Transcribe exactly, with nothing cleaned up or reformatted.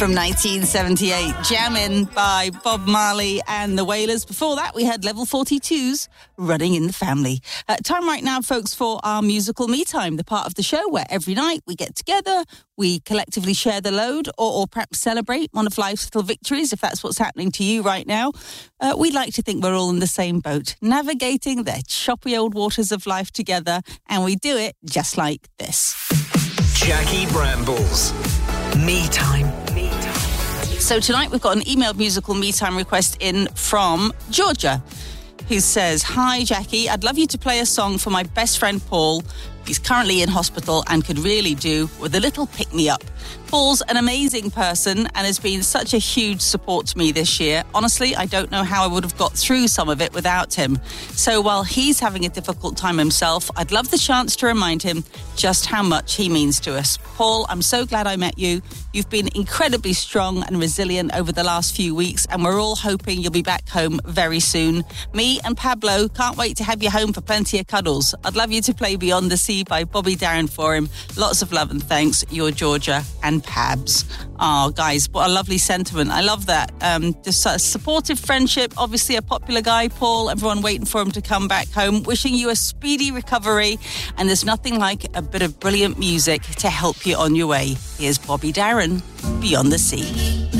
From nineteen seventy-eight, Jammin' by Bob Marley and the Wailers. Before that, we had Level forty-two's Running in the Family. Uh, time right now, folks, for our musical Me Time, the part of the show where every night we get together, we collectively share the load, or, or perhaps celebrate one of life's little victories, if that's what's happening to you right now. Uh, we'd like to think we're all in the same boat, navigating the choppy old waters of life together, and we do it just like this. Jackie Brambles. Me Time. Me Time. So tonight we've got an emailed musical Me Time request in from Georgia, who says, "Hi Jackie, I'd love you to play a song for my best friend Paul. He's currently in hospital and could really do with a little pick-me-up. Paul's an amazing person and has been such a huge support to me this year. Honestly, I don't know how I would have got through some of it without him. So while he's having a difficult time himself, I'd love the chance to remind him just how much he means to us. Paul, I'm so glad I met you. You've been incredibly strong and resilient over the last few weeks, and we're all hoping you'll be back home very soon. Me and Pablo can't wait to have you home for plenty of cuddles. I'd love you to play Beyond the Sea by Bobby Darin for him. Lots of love and thanks, your Georgia and Pabs." Oh, guys, what a lovely sentiment. I love that. Um, just a supportive friendship. Obviously a popular guy, Paul. Everyone waiting for him to come back home. Wishing you a speedy recovery. And there's nothing like a bit of brilliant music to help you on your way. Here's Bobby Darin, Beyond the Sea.